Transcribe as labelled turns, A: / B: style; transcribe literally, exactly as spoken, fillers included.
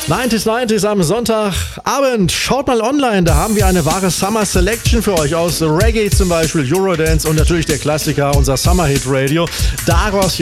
A: neunziger neunzig am Sonntagabend. Schaut mal online, da haben wir eine wahre Summer Selection für euch aus Reggae zum Beispiel, Eurodance und natürlich der Klassiker, unser Summer Hit Radio. Daraus